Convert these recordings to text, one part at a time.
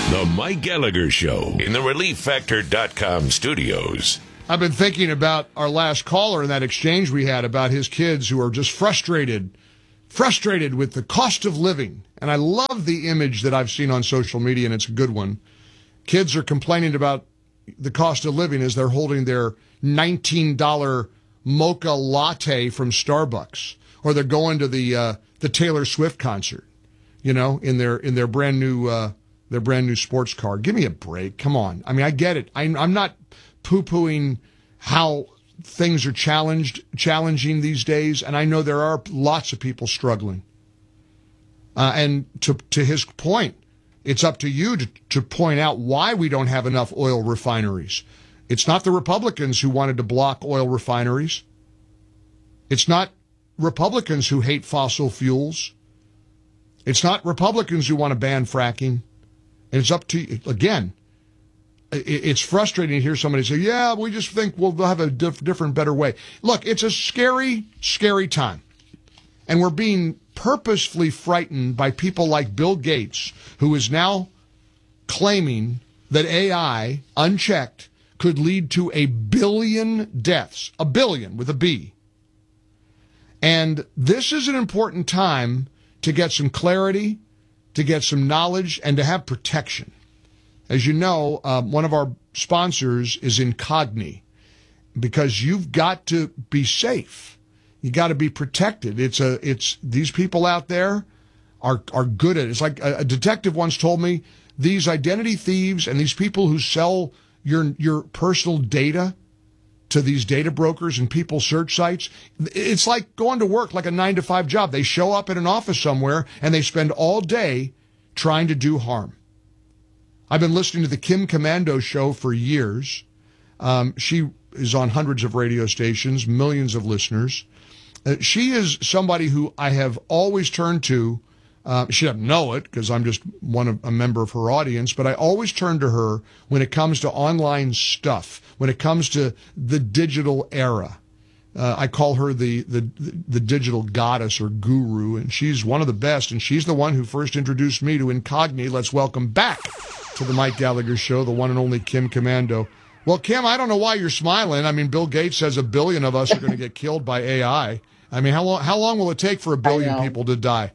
The Mike Gallagher Show in the ReliefFactor.com studios. I've been thinking about our last caller and that exchange we had about his kids who are just frustrated with the cost of living. And I love the image that I've seen on social media, and it's a good one. Kids are complaining about the cost of living as they're holding their $19 mocha latte from Starbucks, or they're going to the Taylor Swift concert, in their brand new sports car. Give me a break. Come on. I mean, I get it. I'm not poo-pooing how things are challenging these days, and I know there are lots of people struggling. And to his point, it's up to you to point out why we don't have enough oil refineries. It's not the Republicans who wanted to block oil refineries. It's not Republicans who hate fossil fuels. It's not Republicans who want to ban fracking. And it's up to you. Again, it's frustrating to hear somebody say, yeah, we just think we'll have a different, better way. Look, it's a scary, scary time. And we're being purposefully frightened by people like Bill Gates, who is now claiming that AI, unchecked, could lead to 1 billion deaths. 1 billion with a B. And this is an important time to get some clarity, to get some knowledge, and to have protection. As you know, one of our sponsors is Incogni, because you've got to be safe. You got to be protected. It's these people out there are good at it. It's like a detective once told me, these identity thieves and these people who sell your personal data to these data brokers and people search sites, it's like going to work like a 9-to-5 job. They show up at an office somewhere and they spend all day trying to do harm. I've been listening to the Kim Komando show for years. She is on hundreds of radio stations, millions of listeners. She is somebody who I have always turned to. She doesn't know it because I'm just a member of her audience, but I always turn to her when it comes to online stuff, when it comes to the digital era. I call her the digital goddess or guru, and she's one of the best, and she's the one who first introduced me to Incogni. Let's welcome back to the Mike Gallagher Show, the one and only Kim Komando. Well, Kim, I don't know why you're smiling. I mean, Bill Gates says 1 billion of us are going to get killed by AI. I mean, how long will it take for 1 billion people to die?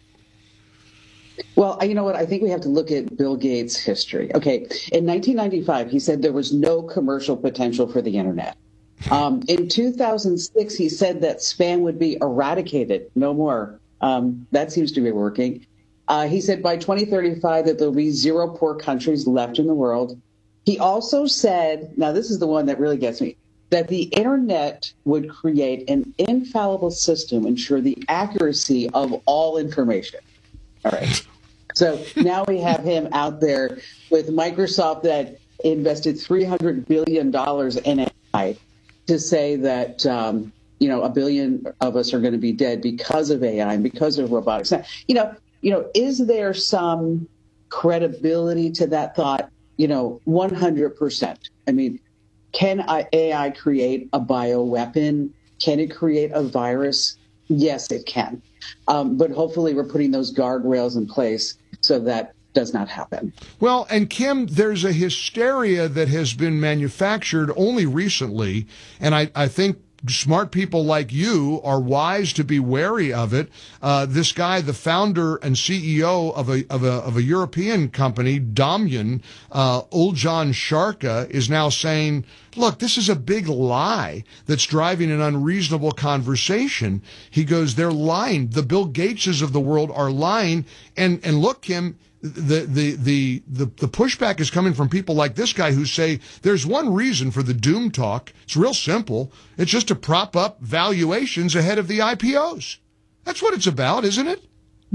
Well, you know what? I think we have to look at Bill Gates' history. Okay, in 1995, he said there was no commercial potential for the internet. In 2006, he said that spam would be eradicated, no more. That seems to be working. He said by 2035 that there'll be 0 poor countries left in the world. He also said, now this is the one that really gets me, that the internet would create an infallible system, ensure the accuracy of all information. All right. So now we have him out there with Microsoft that invested $300 billion in AI to say that, 1 billion of us are going to be dead because of AI and because of robotics. Now, is there some credibility to that thought? 100%. I mean, can AI create a bioweapon? Can it create a virus? Yes, it can. But hopefully we're putting those guardrails in place so that does not happen. Well, and Kim, there's a hysteria that has been manufactured only recently, and I think smart people like you are wise to be wary of it. This guy, the founder and CEO of a European company, Domyon, Uljan Sharka, is now saying, look, this is a big lie that's driving an unreasonable conversation. He goes, they're lying. The Bill Gateses of the world are lying. And look, Kim, the pushback is coming from people like this guy who say there's one reason for the doom talk. It's real simple. It's just to prop up valuations ahead of the IPOs. That's what it's about, isn't it?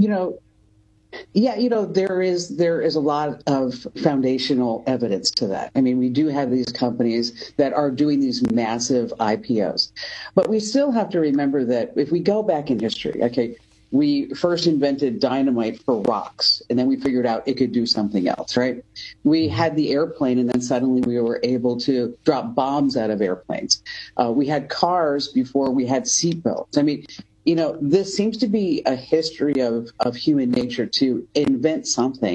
There is a lot of foundational evidence to that. I mean, we do have these companies that are doing these massive IPOs, but we still have to remember that if we go back in history, okay, we first invented dynamite for rocks, and then we figured out it could do something else, right? We had the airplane, and then suddenly we were able to drop bombs out of airplanes. We had cars before we had seatbelts. I mean, this seems to be a history of human nature to invent something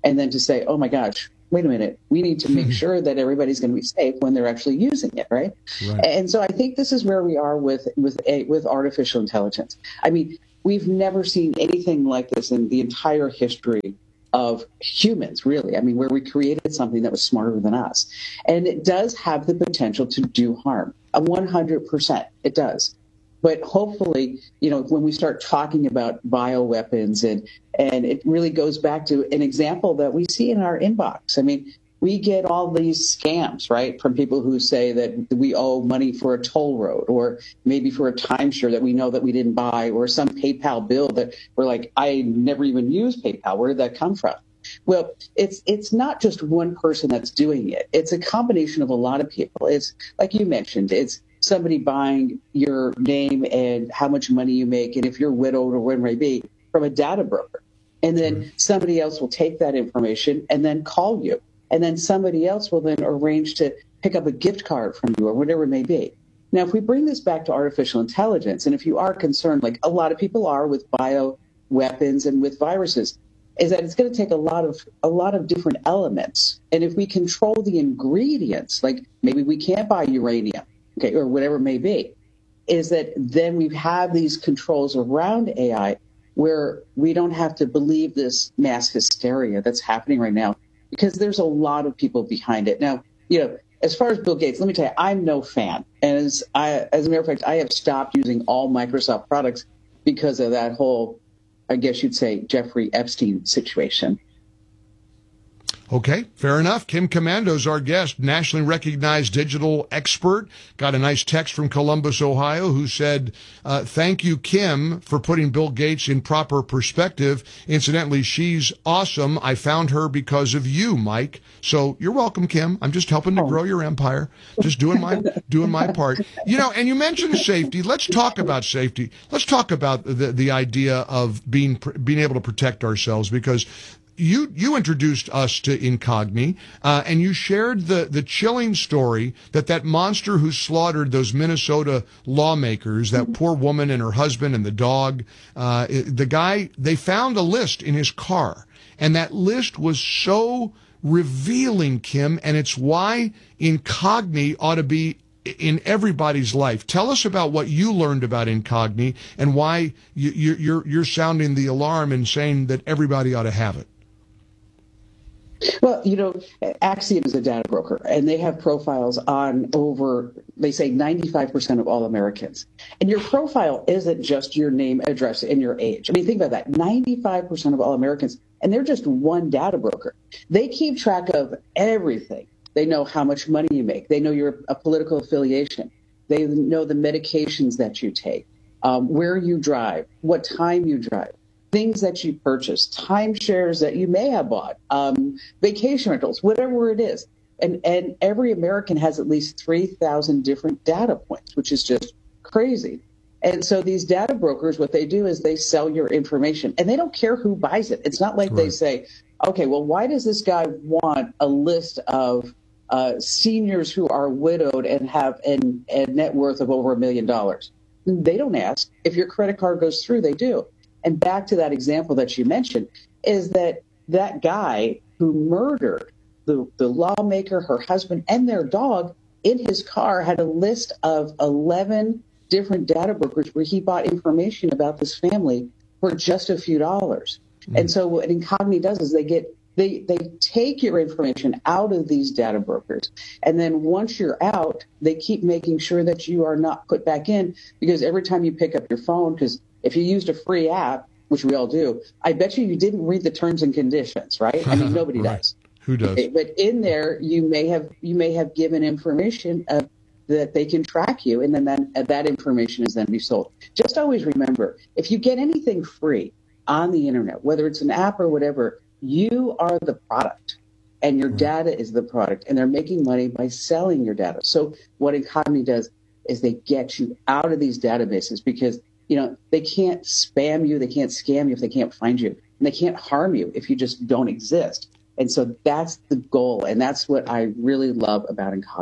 and then to say, oh my gosh, wait a minute, we need to make sure that everybody's going to be safe when they're actually using it, right? And so I think this is where we are with artificial intelligence. I mean, we've never seen anything like this in the entire history of humans, really. I mean, where we created something that was smarter than us. And it does have the potential to do harm. 100%, it does. But hopefully, when we start talking about bioweapons, and it really goes back to an example that we see in our inbox. I mean, we get all these scams, right, from people who say that we owe money for a toll road, or maybe for a timeshare that we know that we didn't buy, or some PayPal bill that we're like, I never even used PayPal. Where did that come from? Well, it's not just one person that's doing it. It's a combination of a lot of people. It's like you mentioned, it's somebody buying your name and how much money you make, and if you're widowed or whatever it may be, from a data broker. And then somebody else will take that information and then call you. And then somebody else will then arrange to pick up a gift card from you or whatever it may be. Now, if we bring this back to artificial intelligence, and if you are concerned, like a lot of people are with bioweapons and with viruses, is that it's going to take a lot of different elements. And if we control the ingredients, like maybe we can't buy uranium, okay, or whatever it may be, is that then we have these controls around AI where we don't have to believe this mass hysteria that's happening right now, because there's a lot of people behind it. Now, as far as Bill Gates, let me tell you, I'm no fan. And as a matter of fact, I have stopped using all Microsoft products because of that whole, I guess you'd say, Jeffrey Epstein situation. Okay, fair enough. Kim Komando's our guest, nationally recognized digital expert. Got a nice text from Columbus, Ohio, who said, thank you, Kim, for putting Bill Gates in proper perspective. Incidentally, she's awesome. I found her because of you, Mike. So you're welcome, Kim. I'm just helping to grow your empire. Just doing my part. And you mentioned safety. Let's talk about safety. Let's talk about the idea of being able to protect ourselves, because you introduced us to Incogni, and you shared the chilling story that monster who slaughtered those Minnesota lawmakers, that poor woman and her husband and the dog, the guy, they found a list in his car, and that list was so revealing, Kim, and it's why Incogni ought to be in everybody's life. Tell us about what you learned about Incogni and why you're sounding the alarm and saying that everybody ought to have it. Well, Axiom is a data broker, and they have profiles on over, they say, 95% of all Americans. And your profile isn't just your name, address, and your age. I mean, think about that. 95% of all Americans, and they're just one data broker. They keep track of everything. They know how much money you make. They know your political affiliation. They know the medications that you take, where you drive, what time you drive, things that you purchase, timeshares that you may have bought, vacation rentals, whatever it is. And every American has at least 3,000 different data points, which is just crazy. And so these data brokers, what they do is they sell your information, and they don't care who buys it. It's not like They say, okay, well, why does this guy want a list of seniors who are widowed and have a net worth of over $1 million? They don't ask. If your credit card goes through, they do. And back to that example that you mentioned, is that guy who murdered the lawmaker, her husband, and their dog in his car had a list of 11 different data brokers where he bought information about this family for just a few dollars. And so what Incogni does is they take your information out of these data brokers. And then once you're out, they keep making sure that you are not put back in, because every time you pick up your phone, because if you used a free app, which we all do, I bet you didn't read the terms and conditions, right? I mean, nobody right. does. Who does? But in there, you may have given information that they can track you, and then that information is then be sold. Just always remember, if you get anything free on the internet, whether it's an app or whatever, you are the product, and your data is the product, and they're making money by selling your data. So what Incogni does is they get you out of these databases, because they can't spam you, they can't scam you if they can't find you, and they can't harm you if you just don't exist. And so that's the goal, and that's what I really love about Incogni.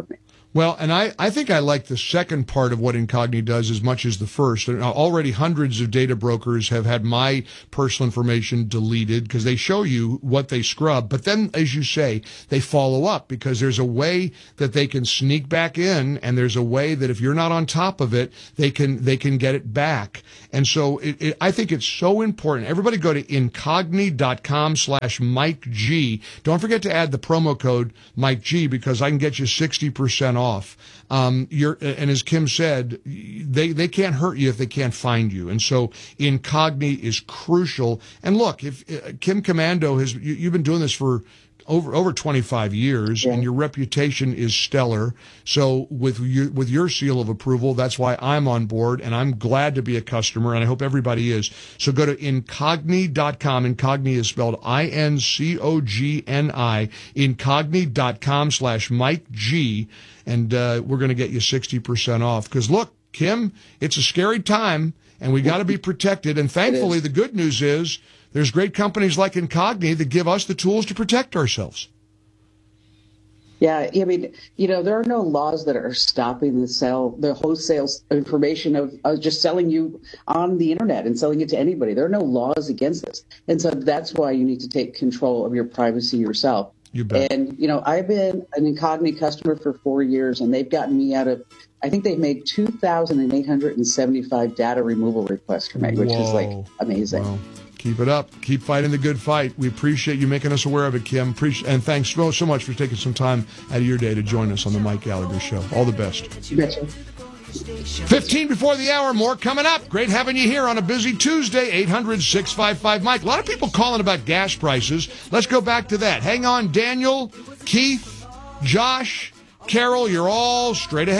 Well, and I think I like the second part of what Incogni does as much as the first. Already hundreds of data brokers have had my personal information deleted because they show you what they scrub. But then, as you say, they follow up because there's a way that they can sneak back in, and there's a way that if you're not on top of it, they can get it back. And so I think it's so important. Everybody go to incogni.com/Mike G. Don't forget to add the promo code Mike G because I can get you 60% off. And as Kim said, they can't hurt you if they can't find you. And so Incogni is crucial. And look, if Kim Komando you've been doing this for over 25 years, and your reputation is stellar. So with your seal of approval, that's why I'm on board, and I'm glad to be a customer, and I hope everybody is. So go to incogni.com. Incogni is spelled INCOGNI. Incogni.com/Mike G, and we're going to get you 60% off. Because look, Kim, it's a scary time, and we got to be protected. And thankfully, the good news is there's great companies like Incogni that give us the tools to protect ourselves. Yeah, I mean, there are no laws that are stopping the wholesale information of just selling you on the internet and selling it to anybody. There are no laws against this. And so that's why you need to take control of your privacy yourself. You bet. And, I've been an Incogni customer for 4 years, and they've gotten me out of, I think they've made 2,875 data removal requests for me, which is like amazing. Wow. Keep it up. Keep fighting the good fight. We appreciate you making us aware of it, Kim. And thanks so much for taking some time out of your day to join us on the Mike Gallagher Show. All the best. You betcha. 15 before the hour, more coming up. Great having you here on a busy Tuesday, 800-655-Mike. A lot of people calling about gas prices. Let's go back to that. Hang on, Daniel, Keith, Josh, Carol, you're all straight ahead.